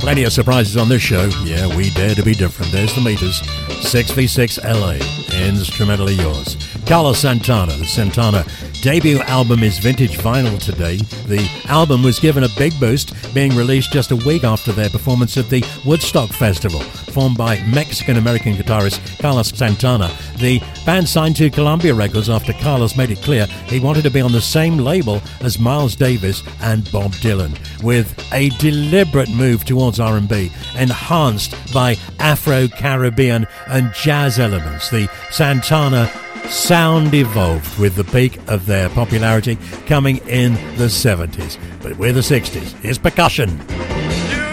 Plenty of surprises on this show. Yeah, we dare to be different. There's the meters. 6v6 LA. Instrumentally yours. Carlos Santana. The Santana debut album is vintage vinyl today. The album was given a big boost, being released just a week after their performance at the Woodstock Festival. Formed by Mexican-American guitarist Carlos Santana, the band signed to Columbia Records after Carlos made it clear he wanted to be on the same label as Miles Davis and Bob Dylan, with a deliberate move towards R&B, enhanced by Afro-Caribbean and jazz elements. The Santana sound evolved with the peak of their popularity coming in the 70s. But we're the 60s. Here's percussion.